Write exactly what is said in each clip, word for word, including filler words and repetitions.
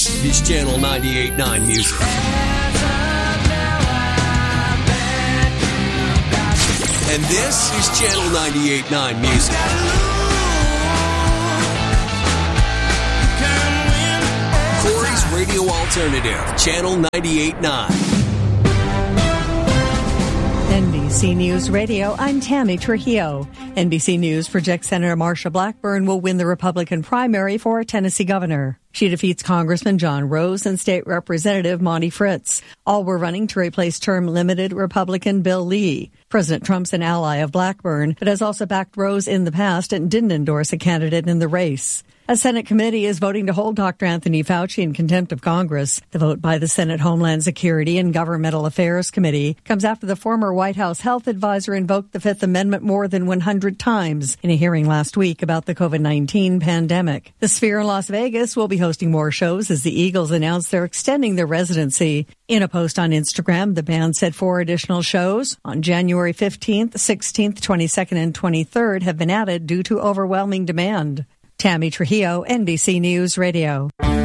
This is Channel ninety-eight point nine Music. And this is Channel ninety-eight point nine Music. Corey's Radio Alternative, Channel ninety-eight point nine. N B C News Radio, I'm Tammy Trujillo. N B C News projects Senator Marsha Blackburn will win the Republican primary for Tennessee governor. She defeats Congressman John Rose and State Representative Monty Fritz. All were running to replace term-limited Republican Bill Lee. President Trump's an ally of Blackburn, but has also backed Rose in the past and didn't endorse a candidate in the race. A Senate committee is voting to hold Doctor Anthony Fauci in contempt of Congress. The vote by the Senate Homeland Security and Governmental Affairs Committee comes after the former White House health advisor invoked the Fifth Amendment more than one hundred times in a hearing last week about the COVID nineteen pandemic. The Sphere in Las Vegas will be hosting more shows as the Eagles announce they're extending their residency. In a post on Instagram, the band said four additional shows on January fifteenth, sixteenth, twenty-second, and twenty-third have been added due to overwhelming demand. Tammy Trujillo, N B C News Radio.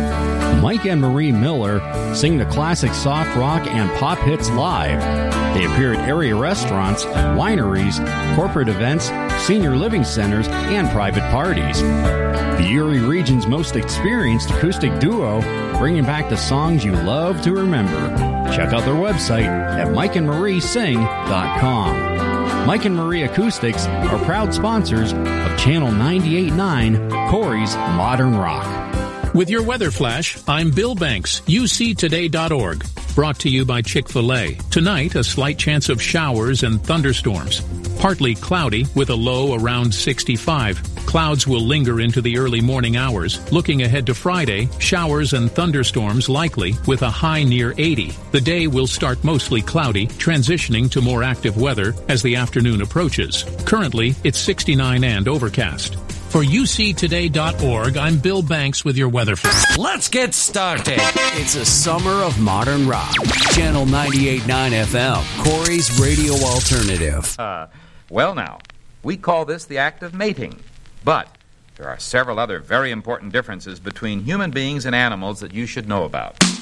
Mike and Marie Miller sing the classic soft rock and pop hits live. They appear at area restaurants, wineries, corporate events, senior living centers, and private parties. The Erie region's most experienced acoustic duo, bringing back the songs you love to remember. Check out their website at mike and marie sing dot com. Mike and Marie Acoustics are proud sponsors of Channel ninety-eight point nine, Corey's Modern Rock. With your weather flash, I'm Bill Banks, U C today dot org. Brought to you by Chick-fil-A. Tonight, a slight chance of showers and thunderstorms. Partly cloudy with a low around sixty-five. Clouds will linger into the early morning hours. Looking ahead to Friday, showers and thunderstorms likely with a high near eighty. The day will start mostly cloudy, transitioning to more active weather as the afternoon approaches. Currently, it's sixty-nine and overcast. For U C today dot org, I'm Bill Banks with your weather flash. Let's get started. It's a summer of modern rock. Channel ninety-eight point nine F M, Corey's Radio Alternative. Uh, well now, we call this the act of mating. But there are several other very important differences between human beings and animals that you should know about.